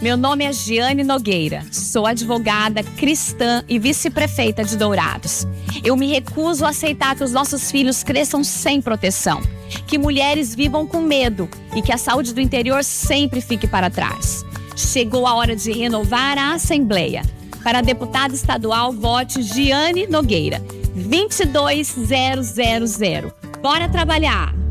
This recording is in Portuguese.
Meu nome é Giane Nogueira, sou advogada cristã e vice-prefeita de Dourados. Eu me recuso a aceitar que os nossos filhos cresçam sem proteção, que mulheres vivam com medo e que a saúde do interior sempre fique para trás. Chegou a hora de renovar a Assembleia. Para deputada estadual, vote Giane Nogueira, 22000. Bora trabalhar!